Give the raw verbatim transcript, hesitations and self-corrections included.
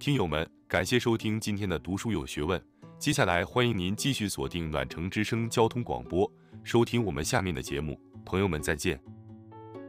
听友们，感谢收听今天的读书有学问。接下来欢迎您继续锁定暖城之声交通广播，收听我们下面的节目。朋友们，再见。